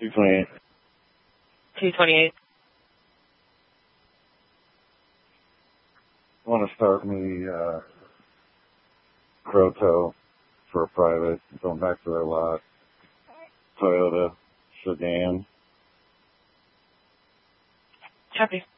228. 228. I want to start me Croto for a private, going back to their lot. Toyota sedan. Copy.